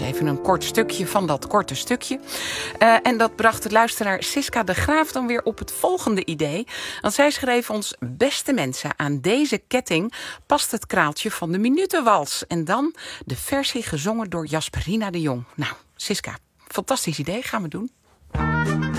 even een kort stukje van dat korte stukje. En dat bracht de luisteraar Siska de Graaf dan weer op het volgende idee. Want zij schreef ons: beste mensen, aan deze ketting past het kraaltje van de Minutenwals. En dan de versie gezongen door Jasperina de Jong. Nou, Siska, fantastisch idee, gaan we doen.